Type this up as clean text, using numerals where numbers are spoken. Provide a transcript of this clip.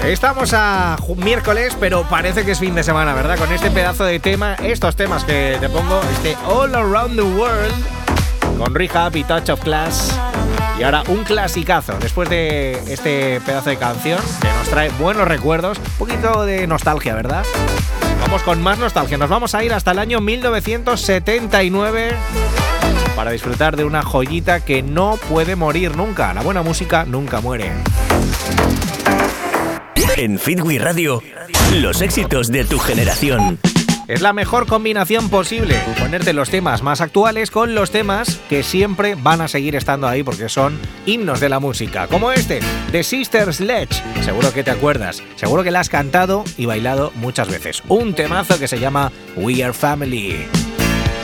Estamos a miércoles, pero parece que es fin de semana, ¿verdad? Con este pedazo de tema, estos temas que te pongo, este All Around the World, con Rehab y Touch of Class. Y ahora un clasicazo, después de este pedazo de canción, que nos trae buenos recuerdos, un poquito de nostalgia, ¿verdad? Vamos con más nostalgia, nos vamos a ir hasta el año 1979 para disfrutar de una joyita que no puede morir nunca. La buena música nunca muere. En Fitwi Radio, los éxitos de tu generación. Es la mejor combinación posible, ponerte los temas más actuales con los temas que siempre van a seguir estando ahí porque son himnos de la música, como este, de Sister Sledge. Seguro que te acuerdas, seguro que la has cantado y bailado muchas veces. Un temazo que se llama We Are Family.